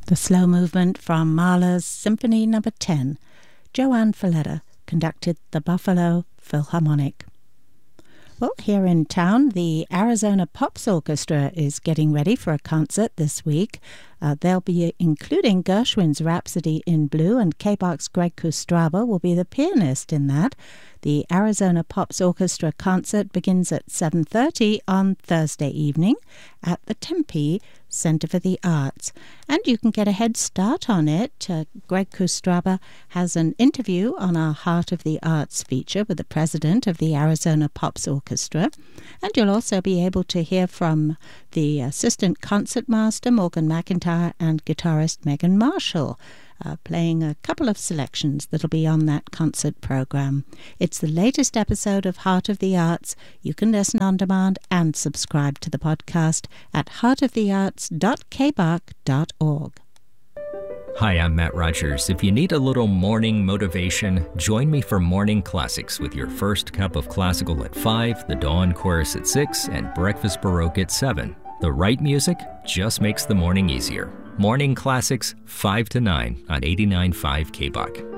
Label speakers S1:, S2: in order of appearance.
S1: The slow movement from Mahler's Symphony No. 10. Joanne Falletta conducted the Buffalo Philharmonic. Well, here in town, the Arizona Pops Orchestra is getting ready for a concert this week. They'll be including Gershwin's Rhapsody in Blue, and KBOX's Greg Kustraba will be the pianist in that. The Arizona Pops Orchestra concert begins at 7:30 on Thursday evening at the Tempe Center for the Arts. And you can get a head start on it. Greg Kustraba has an interview on our Heart of the Arts feature with the president of the Arizona Pops Orchestra. And you'll also be able to hear from the assistant concertmaster Morgan McIntyre and guitarist Megan Marshall, playing a couple of selections that'll be on that concert program. It's the latest episode of Heart of the Arts. You can listen on demand and subscribe to the podcast at heartofthearts.kbach.org.
S2: Hi, I'm Matt Rogers. If you need a little morning motivation, join me for Morning Classics with your first cup of classical at 5, the Dawn Chorus at 6, and Breakfast Baroque at 7. The right music just makes the morning easier. Morning Classics, 5 to 9 on 89.5 KBOX.